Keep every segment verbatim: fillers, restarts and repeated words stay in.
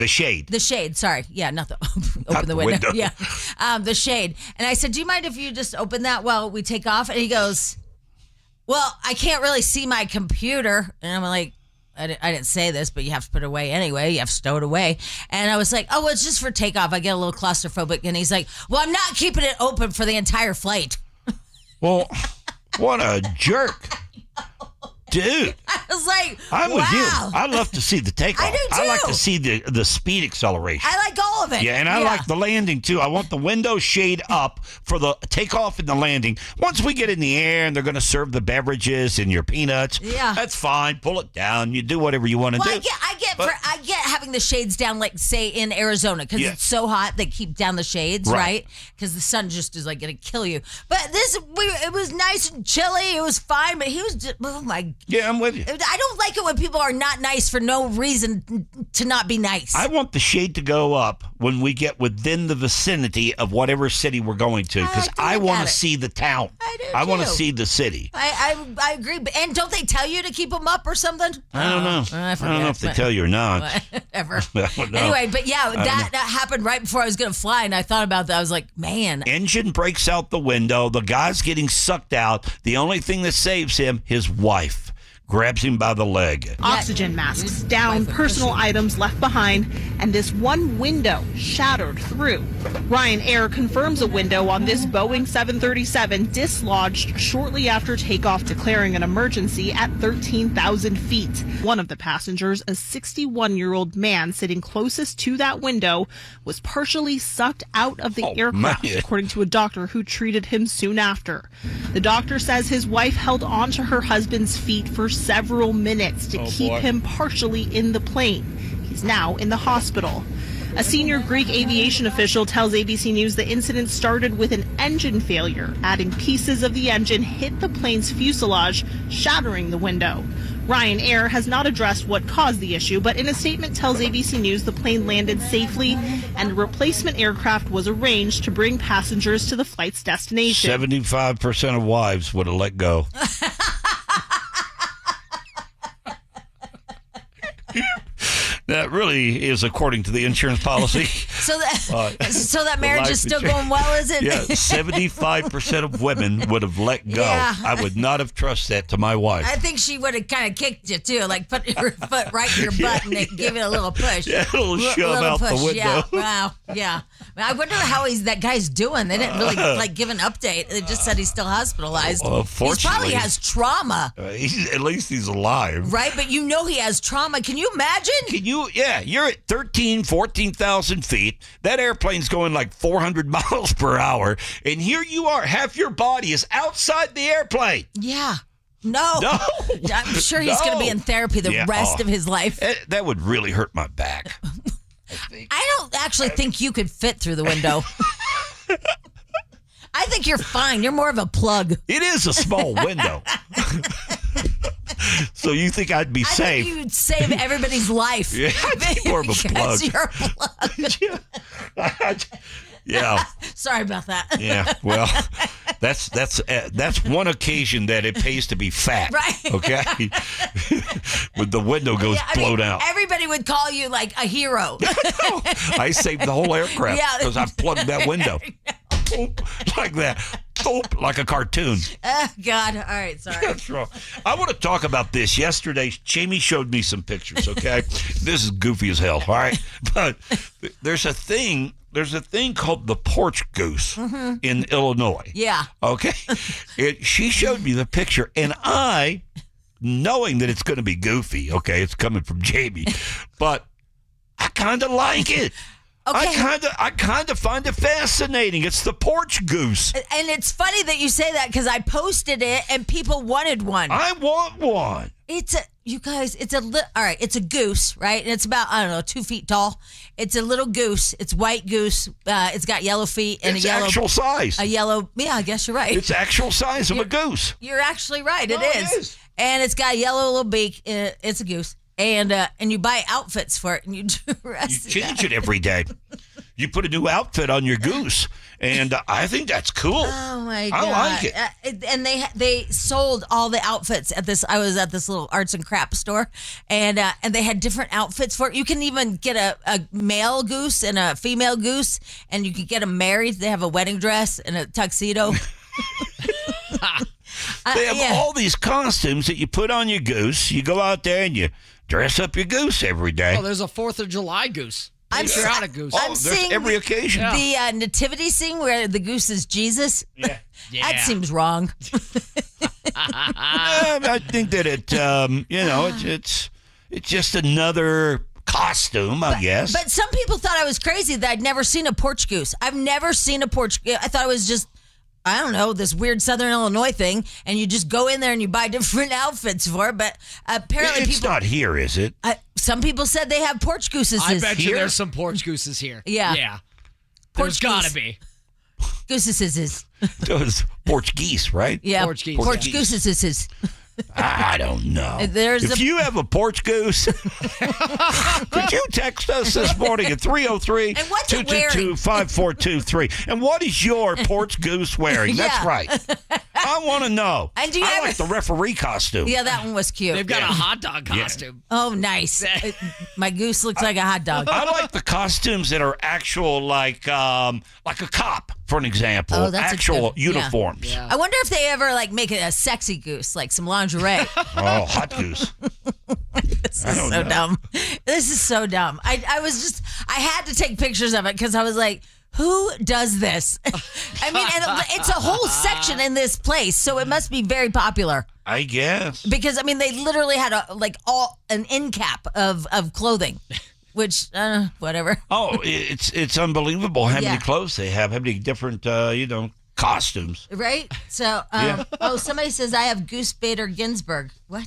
The shade. The shade, sorry. Yeah, not the open Not the, the window. window. Yeah. Um, the shade. And I said, do you mind if you just open that while we take off? And he goes, well, I can't really see my computer. And I'm like, I didn't, I didn't say this, but you have to put it away anyway. You have to stow it away. And I was like, oh, well, it's just for takeoff. I get a little claustrophobic. And he's like, well, I'm not keeping it open for the entire flight. Well, what a jerk. Dude, I was like, I'm wow. with you. I love to see the takeoff. I do too. I like to see the, the speed acceleration. I like all of it. Yeah, and I like the landing too. I want the window shade up for the takeoff and the landing. Once we get in the air and they're going to serve the beverages and your peanuts, yeah, that's fine. Pull it down. You do whatever you want to well, do. I get, I get, but, for, I get having the shades down, like say in Arizona, because yeah. it's so hot. They keep down the shades, right? Because the sun just is like going to kill you. But this, we, it was nice and chilly. It was fine, but he was just, oh my. Yeah, I'm with you. I don't like it when people are not nice for no reason to not be nice. I want the shade to go up when we get within the vicinity of whatever city we're going to, because I, like I want to see the town. I do I want to too. see the city. I, I I agree. And don't they tell you to keep them up or something? I don't know. Oh, I, I don't know if they tell you or not. Whatever. Anyway, anyway, but yeah, that, that happened right before I was going to fly, and I thought about that. I was like, man. Engine breaks out the window. The guy's getting sucked out. The only thing that saves him, his wife grabs him by the leg. Oxygen masks down, personal items left behind, and this one window shattered through. Ryan Air confirms a window on this Boeing seven thirty-seven dislodged shortly after takeoff, declaring an emergency at thirteen thousand feet. One of the passengers, a sixty-one-year-old man sitting closest to that window, was partially sucked out of the oh, aircraft, man. according to a doctor who treated him soon after. The doctor says his wife held on to her husband's feet for several minutes to oh, keep boy. him partially in the plane. He's now in the hospital. A senior Greek aviation official tells A B C News the incident started with an engine failure, adding pieces of the engine hit the plane's fuselage, shattering the window. Ryan Air has not addressed what caused the issue, but in a statement tells A B C News the plane landed safely and a replacement aircraft was arranged to bring passengers to the flight's destination. seventy-five percent of wives would have let go. That really is according to the insurance policy. So that uh, so that the marriage is still going well, is it? Yeah, seventy-five percent of women would have let go. Yeah. I would not have trusted that to my wife. I think she would have kind of kicked you, too, like put your foot right in your butt yeah, and yeah. give it a little push. Yeah, a little shove little out push. the window. Yeah, wow, yeah. I wonder how he's that guy's doing. They didn't really like give an update. They just said he's still hospitalized. Well, he probably has trauma. Uh, he's, at least he's alive. Right, but you know he has trauma. Can you imagine? Can you, yeah, you're at thirteen, fourteen thousand feet. That airplane's going like four hundred miles per hour. And here you are. Half your body is outside the airplane. Yeah. No. No. I'm sure he's no. going to be in therapy the yeah, rest oh, of his life. That, that would really hurt my back. I, think. I don't actually think you could fit through the window. I think you're fine. You're more of a plug. It is a small window. So you think I'd be I safe? Think you'd save everybody's life. Yeah, I'd be more of a plug. You're a plug. yeah. yeah. Sorry about that. Yeah. Well, that's that's uh, that's one occasion that it pays to be fat. Right. Okay. When the window goes yeah, I blown mean, out. Everybody would call you like a hero. I saved the whole aircraft because yeah. I plugged that window. Like that. Like a cartoon. Oh, God. All right. Sorry. That's wrong. I want to talk about this. Yesterday, Jamie showed me some pictures, okay? This is goofy as hell, all right? But there's a thing, there's a thing called the porch goose mm-hmm. in Illinois. Yeah. Okay? It, she showed me the picture, and I, knowing that it's going to be goofy, okay, it's coming from Jamie, but I kind of like it. Okay. I kind of I kind of find it fascinating. It's the porch goose. And it's funny that you say that because I posted it and people wanted one. I want one. It's a, you guys, it's a, li- all right, it's a goose, right? And it's about, I don't know, two feet tall. It's a little goose. It's white goose. Uh, it's got yellow feet and it's a yellow. actual size. A yellow, yeah, I guess you're right. It's actual size of you're, a goose. You're actually right. It, no, is. it is. And it's got a yellow little beak. Uh, it's a goose. And uh, and you buy outfits for it and you dress You change it, it every day. you put a new outfit on your goose, and uh, I think that's cool. Oh my god! I like it. Uh, and they they sold all the outfits at this. I was at this little arts and crafts store, and uh, and they had different outfits for it. You can even get a, a male goose and a female goose, and you can get them married. They have a wedding dress and a tuxedo. uh, They have yeah. all these costumes that you put on your goose. You go out there and you dress up your goose every day. Oh, there's a Fourth of July goose. I'm Patriotic goose. Oh, I'm there's seeing every occasion. Yeah. the uh, nativity scene where the goose is Jesus. Yeah. Yeah. That seems wrong. Uh, I think that it, um, you know, it's it's it's just another costume, I guess. But some people thought I was crazy that I'd never seen a porch goose. I've never seen a porch. I thought it was just, I don't know, this weird Southern Illinois thing, and you just go in there and you buy different outfits for it. But apparently, it's people. not here, is it? Uh, some people said they have porch gooses. I bet you here? there's some porch gooses here. Yeah. Yeah. Porch There's got goose. to be. Gooses is. Those Portuguese, right? Yeah. Porch geese, Porch yeah. gooses is. is. I don't know. There's if a- you have a porch goose, could you text us this morning at three oh three, And what's two it two two, wearing? five four two three? And what is your porch goose wearing? That's Yeah. right. I want to know. And do you I ever- like the referee costume. Yeah, that one was cute. They've got Yeah. a hot dog costume. Oh, nice. It- my goose looks like a hot dog. I like the costumes that are actual, like um, like a cop, for an example. Oh, that's a actual good- yeah. uniforms. Yeah. I wonder if they ever like make it a sexy goose, like some lingerie. Oh, hot goose. This I is don't so know. dumb. This is so dumb. I, I was just, I had to take pictures of it because I was like, who does this? I mean, and it's a whole section in this place, so it must be very popular I guess. because I mean, they literally had a like all an end cap of of clothing, which uh, whatever. Oh, it's it's unbelievable how Yeah. many clothes they have, how many different, uh, you know, costumes. Right? So, um, Yeah. oh, somebody says I have Goose Bader Ginsburg. What?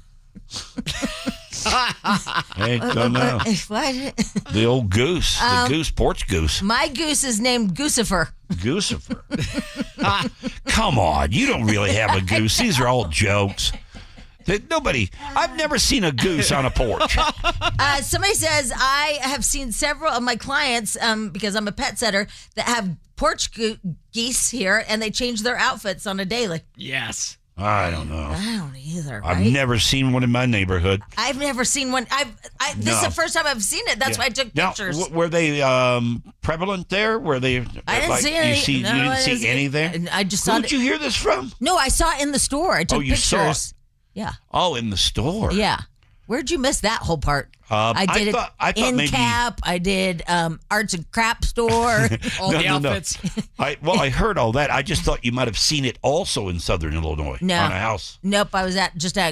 Hey, don't know. What? The old goose, the Um, goose, porch goose, My goose is named Goosifer. goosifer. Come on, you don't really have a goose. These are all jokes. That nobody. I've never seen a goose on a porch. Uh, somebody says I have seen several of my clients, um, because I'm a pet setter, that have porch go- geese here, and they change their outfits on a daily. Yes. I don't know. I don't either. I've Right? never seen one in my neighborhood. I've never seen one. I've. I, this is No. the first time I've seen it. That's why I took Now, pictures. w- were they um, prevalent there? Were they? I didn't like, see you any. see, no, you I didn't see see- any there. I just Who saw did it. you hear this from? No, I saw it in the store. I took Oh, you saw it. pictures. Yeah, Oh, in the store. yeah. Where'd you miss that whole part? Um, I I did thought- it I thought in maybe- Cap. I did um, arts and crap store. All No, the no, no. outfits. I, well, I heard all that. I just thought you might have seen it also in Southern Illinois No. on a house. Nope, I was at just at